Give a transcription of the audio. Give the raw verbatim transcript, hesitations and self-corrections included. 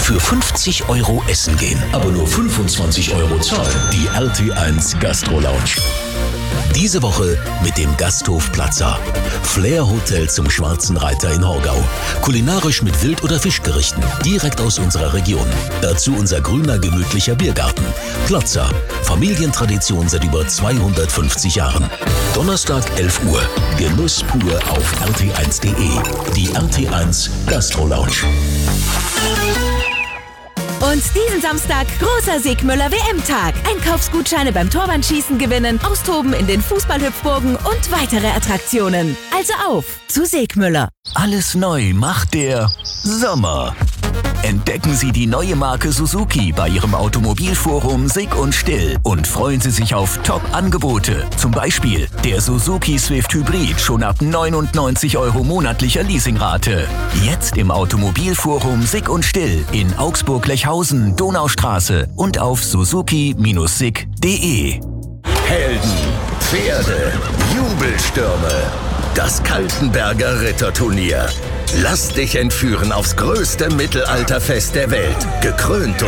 für fünfzig Euro essen gehen. Aber nur fünfundzwanzig Euro zahlen. Die R T eins Gastro Lounge. Diese Woche mit dem Gasthof Plaza. Flair Hotel zum Schwarzen Reiter in Horgau. Kulinarisch mit Wild- oder Fischgerichten, direkt aus unserer Region. Dazu unser grüner, gemütlicher Biergarten. Plaza. Familientradition seit über zweihundertfünfzig Jahren. Donnerstag elf Uhr. Genuss pur auf R T eins Punkt de. Die R T eins Gastro Lounge. Und diesen Samstag großer Sigmüller W M-Tag. Einkaufsgutscheine beim Torwandschießen gewinnen, austoben in den Fußballhüpfburgen und weitere Attraktionen. Also auf zu Sigmüller. Alles neu macht der Sommer. Entdecken Sie die neue Marke Suzuki bei Ihrem Automobilforum Sick und Still und freuen Sie sich auf Top-Angebote. Zum Beispiel der Suzuki Swift Hybrid schon ab neunundneunzig Euro monatlicher Leasingrate. Jetzt im Automobilforum Sick und Still in Augsburg-Lechhausen, Donaustraße und auf suzuki Bindestrich sick Punkt de. Helden, Pferde, Jubelstürme. Das Kaltenberger Ritterturnier. Lass dich entführen aufs größte Mittelalterfest der Welt. Gekrönt